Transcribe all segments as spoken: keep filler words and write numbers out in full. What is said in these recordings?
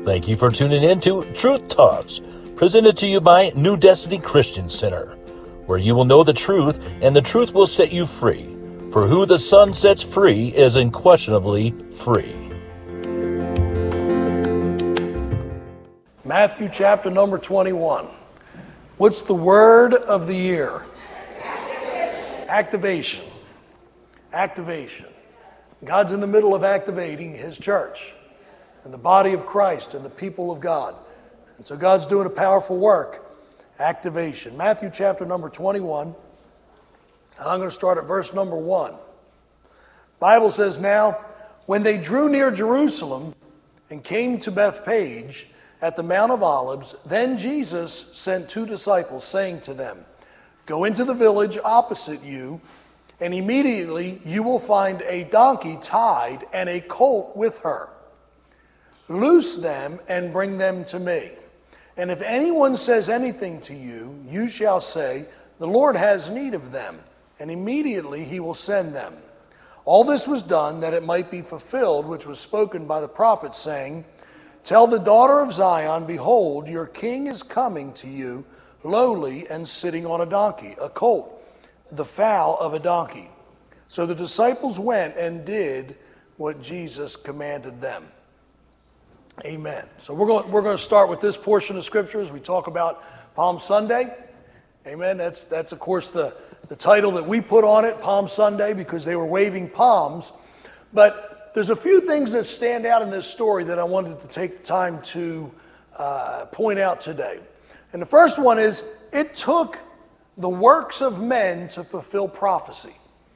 Thank you for tuning in to Truth Talks, presented to you by New Destiny Christian Center, where you will know the truth and the truth will set you free. For who the Son sets free is unquestionably free. Matthew chapter number twenty-one. What's the word of the year? Activation. Activation. Activation. God's in the middle of activating His church and the body of Christ and the people of God. And so God's doing a powerful work. Activation. Matthew chapter number twenty-one. And I'm going to start at verse number one. The Bible says, "Now, when they drew near Jerusalem and came to Bethphage at the Mount of Olives, then Jesus sent two disciples, saying to them, 'Go into the village opposite you, and immediately you will find a donkey tied and a colt with her. Loose them and bring them to me. And if anyone says anything to you, you shall say, the Lord has need of them, and immediately He will send them.' All this was done that it might be fulfilled, which was spoken by the prophet, saying, 'Tell the daughter of Zion, behold, your king is coming to you, lowly and sitting on a donkey, a colt, the foal of a donkey.' So the disciples went and did what Jesus commanded them." Amen. So we're going, we're going to start with this portion of Scripture as we talk about Palm Sunday. Amen. That's, that's of course, the, the title that we put on it, Palm Sunday, because they were waving palms. But there's a few things that stand out in this story that I wanted to take the time to uh, point out today. And the first one is, it took the works of men to fulfill prophecy.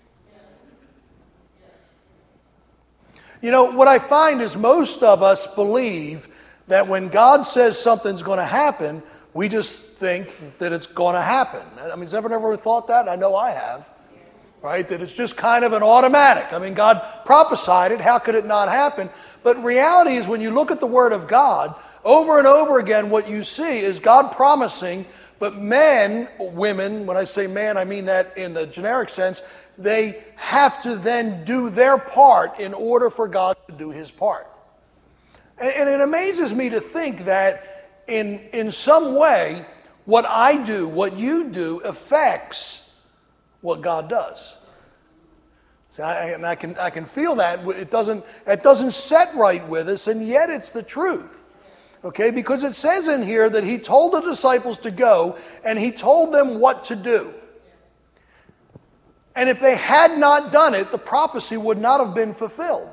You know, what I find is most of us believe that when God says something's going to happen, we just think that it's going to happen. I mean, has everyone ever thought that? I know I have. Right? That it's just kind of an automatic. I mean, God prophesied it. How could it not happen? But reality is, when you look at the Word of God, over and over again, what you see is God promising, but men, women, when I say man, I mean that in the generic sense, they have to then do their part in order for God to do His part. And, and it amazes me to think that in, in some way, what I do, what you do, affects what God does. See, I, and I can I can feel that it doesn't it doesn't set right with us, and yet it's the truth. Okay, because it says in here that He told the disciples to go, and He told them what to do. And if they had not done it, the prophecy would not have been fulfilled.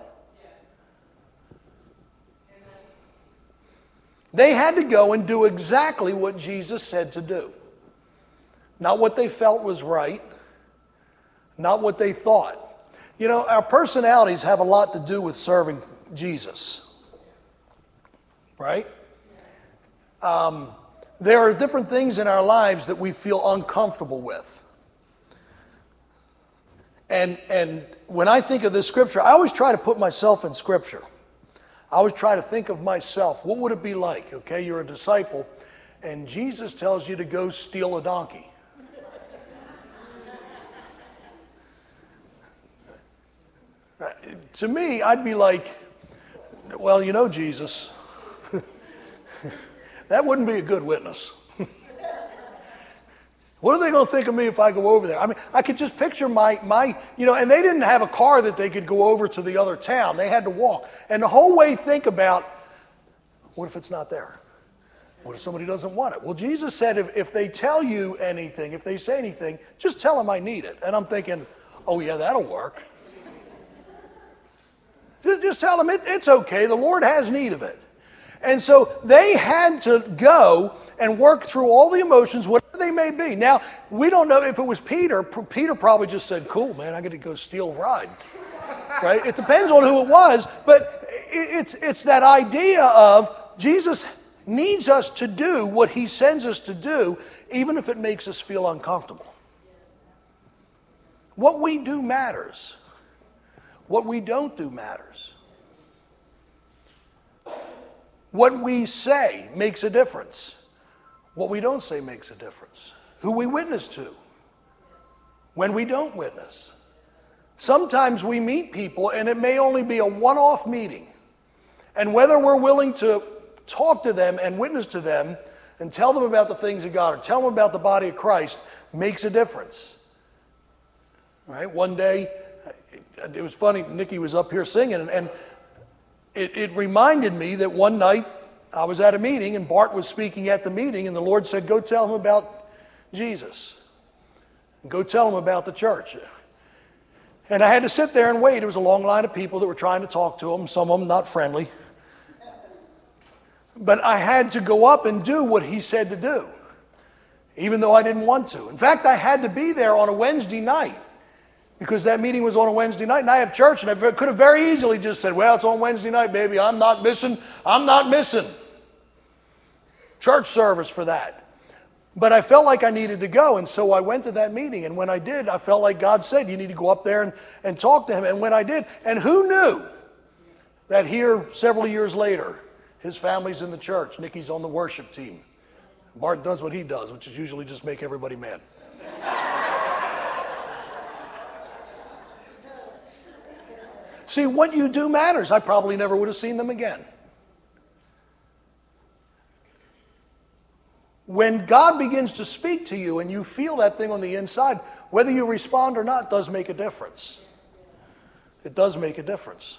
They had to go and do exactly what Jesus said to do. Not what they felt was right, not what they thought. You know, our personalities have a lot to do with serving Jesus. Right? Um, there are different things in our lives that we feel uncomfortable with. And, and when I think of this scripture, I always try to put myself in scripture. I always try to think of myself. What would it be like? Okay, you're a disciple, and Jesus tells you to go steal a donkey. To me, I'd be like, well, you know, Jesus, that wouldn't be a good witness. What are they going to think of me if I go over there? I mean, I could just picture my, my, you know, and they didn't have a car that they could go over to the other town. They had to walk. And the whole way think about, what if it's not there? What if somebody doesn't want it? Well, Jesus said if, if they tell you anything, if they say anything, just tell them I need it. And I'm thinking, oh yeah, that'll work. Just, just tell them it, it's okay. The Lord has need of it. And so they had to go and work through all the emotions, whatever they may be. Now, we don't know if it was Peter. Peter probably just said, cool, man, I got to go steal a ride. Right? It depends on who it was, but it's, it's that idea of Jesus needs us to do what He sends us to do, even if it makes us feel uncomfortable. What we do matters. What we don't do matters. What we say makes a difference. What we don't say makes a difference. Who we witness to. When we don't witness. Sometimes we meet people and it may only be a one-off meeting. And whether we're willing to talk to them and witness to them and tell them about the things of God or tell them about the body of Christ makes a difference. Right? One day, it was funny, Nikki was up here singing, and, and it, it reminded me that one night I was at a meeting and Bart was speaking at the meeting, and the Lord said, go tell him about Jesus. And go tell him about the church. And I had to sit there and wait. It was a long line of people that were trying to talk to him, some of them not friendly. But I had to go up and do what he said to do, even though I didn't want to. In fact, I had to be there on a Wednesday night because that meeting was on a Wednesday night, and I have church, and I could have very easily just said, well, it's on Wednesday night, baby. I'm not missing. I'm not missing church service for that. But I felt like I needed to go, and so I went to that meeting. And when I did, I felt like God said, you need to go up there and, and talk to him. And when I did, and who knew that here several years later, his family's in the church. Nikki's on the worship team. Bart does what he does, which is usually just make everybody mad. See, what you do matters. I probably never would have seen them again. When God begins to speak to you and you feel that thing on the inside, whether you respond or not does make a difference. It does make a difference.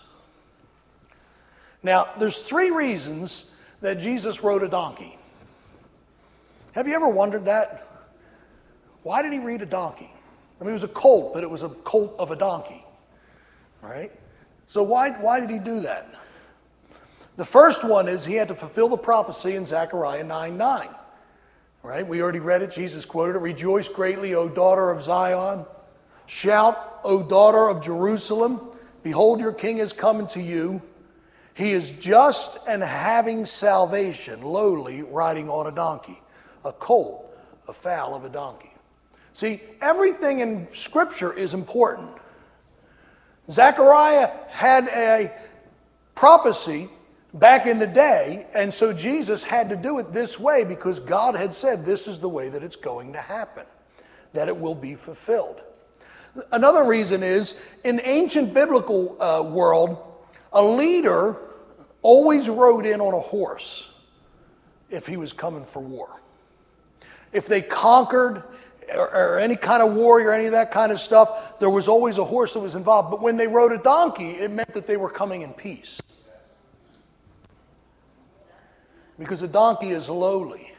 Now, there's three reasons that Jesus rode a donkey. Have you ever wondered that? Why did he ride a donkey? I mean, it was a colt, but it was a colt of a donkey. All right? So why, why did he do that? The first one is he had to fulfill the prophecy in Zechariah nine nine. Right? We already read it. Jesus quoted it. Rejoice greatly, O daughter of Zion. Shout, O daughter of Jerusalem. Behold, your king is coming to you. He is just and having salvation, lowly, riding on a donkey. A colt, a foal of a donkey. See, everything in Scripture is important. Zechariah had a prophecy back in the day, and so Jesus had to do it this way because God had said this is the way that it's going to happen, that it will be fulfilled. Another reason is, in ancient biblical uh, world, a leader always rode in on a horse if he was coming for war. If they conquered or, or any kind of warrior, any of that kind of stuff, there was always a horse that was involved. But when they rode a donkey, it meant that they were coming in peace. Because a donkey is lowly.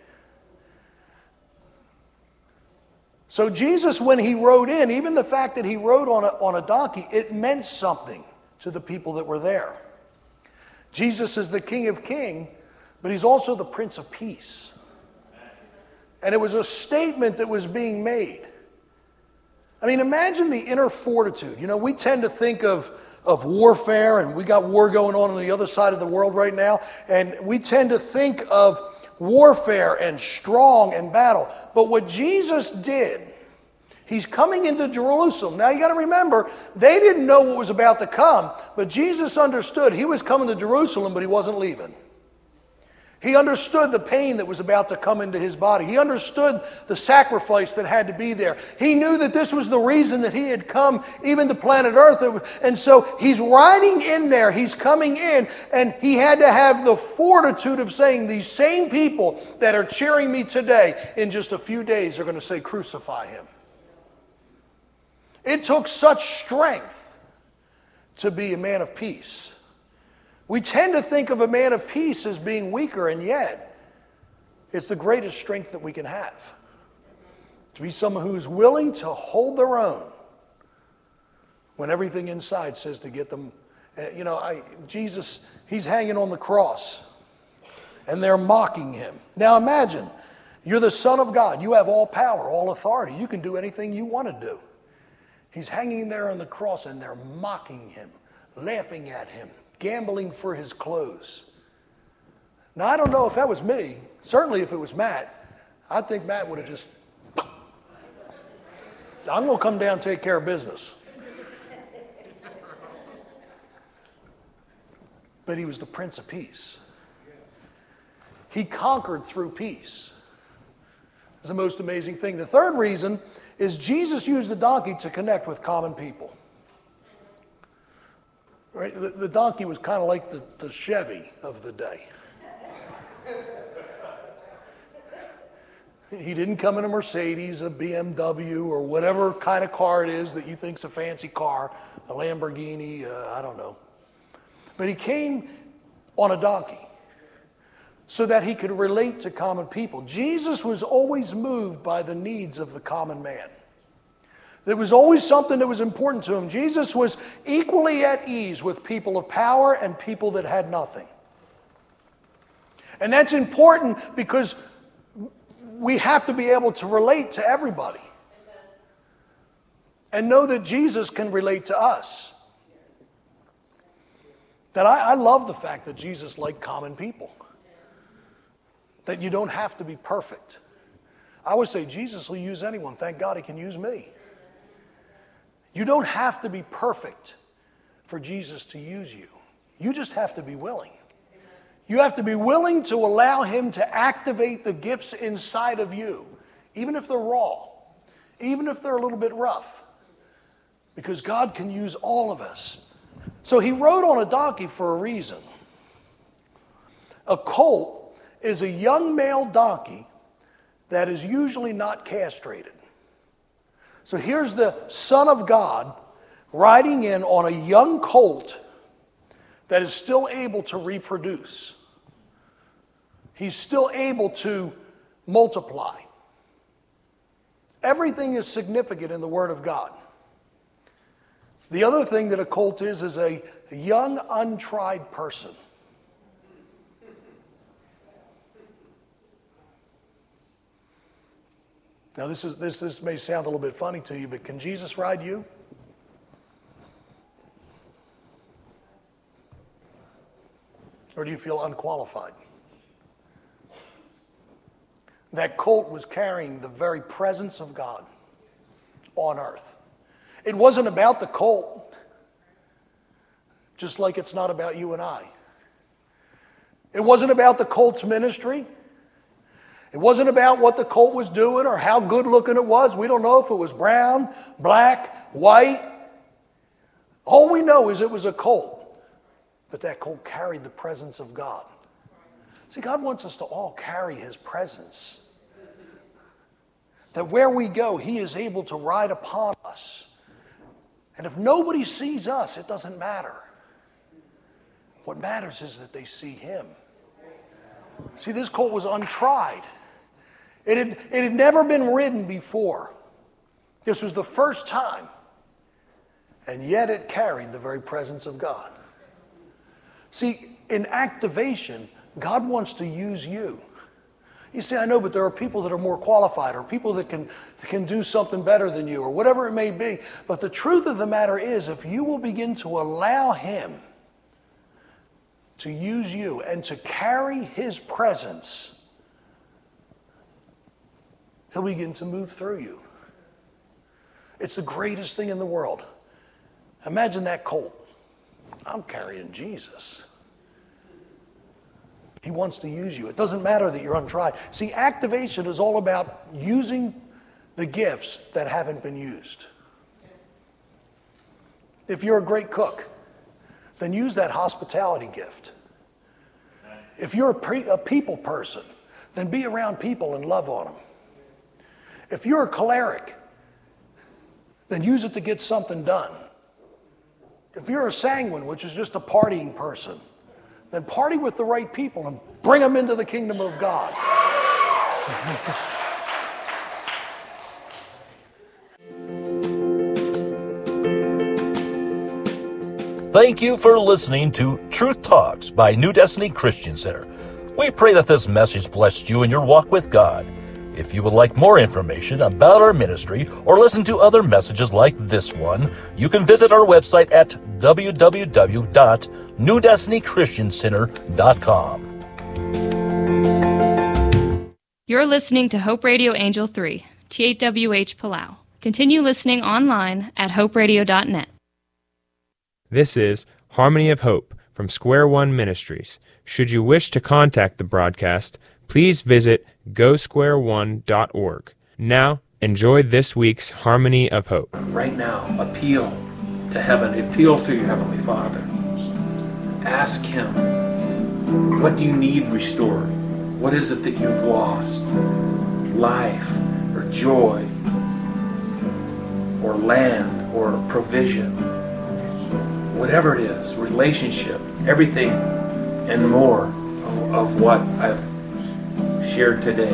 So Jesus, when he rode in, even the fact that he rode on a, on a donkey, it meant something to the people that were there. Jesus is the King of Kings, but he's also the Prince of Peace. And it was a statement that was being made. I mean, imagine the inner fortitude. You know, we tend to think of, of warfare, and we got war going on on the other side of the world right now, and we tend to think of warfare and strong and battle. But what Jesus did, he's coming into Jerusalem. Now you got to remember, they didn't know what was about to come, but Jesus understood he was coming to Jerusalem, but he wasn't leaving. He understood the pain that was about to come into his body. He understood the sacrifice that had to be there. He knew that this was the reason that he had come even to planet Earth. And so he's riding in there. He's coming in. And he had to have the fortitude of saying, these same people that are cheering me today, in just a few days are going to say, crucify him. It took such strength to be a man of peace. We tend to think of a man of peace as being weaker, and yet it's the greatest strength that we can have. To be someone who is willing to hold their own when everything inside says to get them. You know, I, Jesus, he's hanging on the cross, and they're mocking him. Now imagine, you're the Son of God. You have all power, all authority. You can do anything you want to do. He's hanging there on the cross, and they're mocking him, laughing at him, gambling for his clothes. Now, I don't know if that was me. Certainly if it was Matt, I think Matt would have just, I'm going to come down and take care of business. But he was the Prince of Peace. He conquered through peace. It's the most amazing thing. The third reason is Jesus used the donkey to connect with common people. Right? The, the donkey was kind of like the, the Chevy of the day. He didn't come in a Mercedes, a B M W, or whatever kind of car it is that you think's a fancy car, a Lamborghini, uh, I don't know. But he came on a donkey so that he could relate to common people. Jesus was always moved by the needs of the common man. There was always something that was important to him. Jesus was equally at ease with people of power and people that had nothing. And that's important because we have to be able to relate to everybody and know that Jesus can relate to us. That I, I love the fact that Jesus liked common people. That you don't have to be perfect. I always say Jesus will use anyone. Thank God he can use me. You don't have to be perfect for Jesus to use you. You just have to be willing. You have to be willing to allow him to activate the gifts inside of you, even if they're raw, even if they're a little bit rough, because God can use all of us. So he rode on a donkey for a reason. A colt is a young male donkey that is usually not castrated. So here's the Son of God riding in on a young colt that is still able to reproduce. He's still able to multiply. Everything is significant in the Word of God. The other thing that a colt is, is a young, untried person. Now this is this this may sound a little bit funny to you, but can Jesus ride you? Or do you feel unqualified? That colt was carrying the very presence of God on earth. It wasn't about the colt, just like it's not about you and I. It wasn't about the colt's ministry. It wasn't about what the colt was doing or how good looking it was. We don't know if it was brown, black, white. All we know is it was a colt. But that colt carried the presence of God. See, God wants us to all carry his presence. That where we go, he is able to ride upon us. And if nobody sees us, it doesn't matter. What matters is that they see him. See, this colt was untried. It had, it had never been ridden before. This was the first time. And yet it carried the very presence of God. See, in activation, God wants to use you. You say, I know, but there are people that are more qualified or people that can, that can do something better than you or whatever it may be. But the truth of the matter is, if you will begin to allow him to use you and to carry his presence, he'll begin to move through you. It's the greatest thing in the world. Imagine that colt. I'm carrying Jesus. He wants to use you. It doesn't matter that you're untried. See, activation is all about using the gifts that haven't been used. If you're a great cook, then use that hospitality gift. If you're a, pre- a people person, then be around people and love on them. If you're a choleric, then use it to get something done. If you're a sanguine, which is just a partying person, then party with the right people and bring them into the kingdom of God. Thank you for listening to Truth Talks by New Destiny Christian Center. We pray that this message blessed you in your walk with God. If you would like more information about our ministry or listen to other messages like this one, you can visit our website at w w w dot new destiny christian center dot com. You're listening to Hope Radio Angel three, T eight W H Palau. Continue listening online at hope radio dot net. This is Harmony of Hope from Square One Ministries. Should you wish to contact the broadcast, please visit go square one dot org. Now, enjoy this week's Harmony of Hope. Right now, appeal to heaven. Appeal to your Heavenly Father. Ask Him, what do you need restored? What is it that you've lost? Life or joy or land or provision. Whatever it is, relationship, everything and more of, of what I've shared today.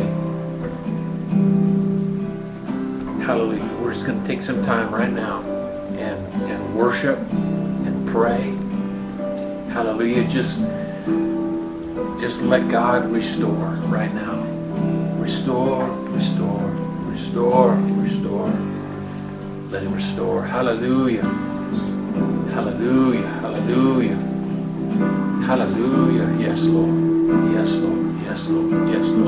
Hallelujah. We're just going to take some time right now and, and worship and pray. Hallelujah. Just, just let God restore right now. Restore, restore, restore, restore. Let Him restore. Hallelujah. Hallelujah. Hallelujah. Hallelujah. Yes, Lord. Yes, Lord. Yes, Lord. Yes, Lord.